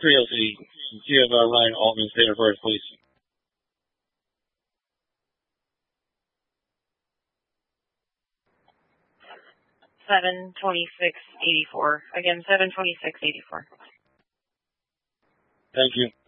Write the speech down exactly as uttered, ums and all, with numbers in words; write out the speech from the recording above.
three oh three. City of uh, Ryan Altman, State of Florida Police. seven twenty-six eighty-four. Again, seven twenty-six eighty-four. Thank you.